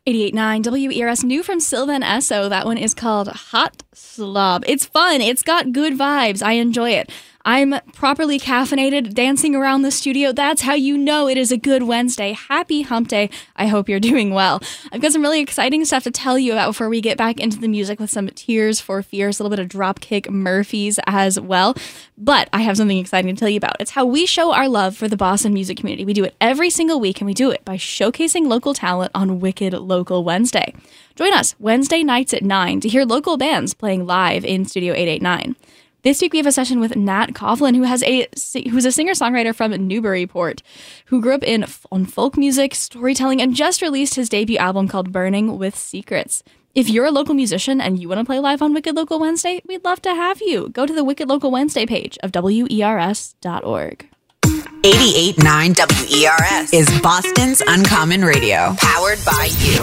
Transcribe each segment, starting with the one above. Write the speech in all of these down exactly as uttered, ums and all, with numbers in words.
eighty-eight point nine W E R S, new from Sylvan Esso. That one is called Hot Slob. It's fun. It's got good vibes. I enjoy it. I'm properly caffeinated, dancing around the studio. That's how you know it is a good Wednesday. Happy hump day. I hope you're doing well. I've got some really exciting stuff to tell you about before we get back into the music with some Tears for Fears, a little bit of Dropkick Murphys as well. But I have something exciting to tell you about. It's how we show our love for the Boston music community. We do it every single week, and we do it by showcasing local talent on Wicked Local Wednesday. Join us Wednesday nights at nine to hear local bands playing live in Studio eight eighty-nine. This week we have a session with Nat Coughlin, who has a who's a singer-songwriter from Newburyport, who grew up in on folk music, storytelling, and just released his debut album called Burning with Secrets. If you're a local musician and you want to play live on Wicked Local Wednesday, we'd love to have you. Go to the Wicked Local Wednesday page of W E R S dot org. eighty-eight point nine W E R S is Boston's Uncommon Radio, powered by you.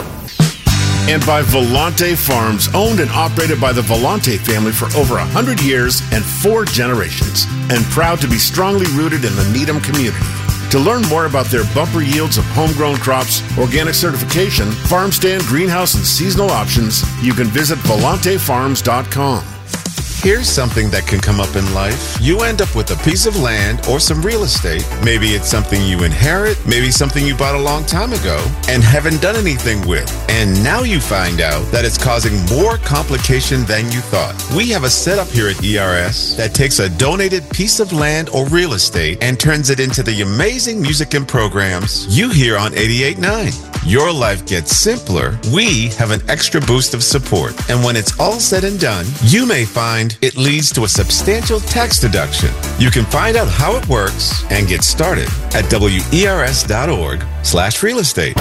And by Volante Farms, owned and operated by the Volante family for over one hundred years and four generations, and proud to be strongly rooted in the Needham community. To learn more about their bumper yields of homegrown crops, organic certification, farm stand, greenhouse, and seasonal options, you can visit volante farms dot com. Here's something that can come up in life. You end up with a piece of land or some real estate. Maybe it's something you inherit, maybe something you bought a long time ago and haven't done anything with. And now you find out that it's causing more complication than you thought. We have a setup here at E R S that takes a donated piece of land or real estate and turns it into the amazing music and programs you hear on eighty-eight point nine. Your life gets simpler. We have an extra boost of support. And when it's all said and done, you may find it leads to a substantial tax deduction. You can find out how it works and get started at W E R S dot org slash real estate.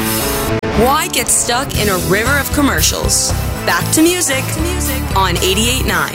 Why get stuck in a river of commercials? Back to music, to music on eighty-eight point nine.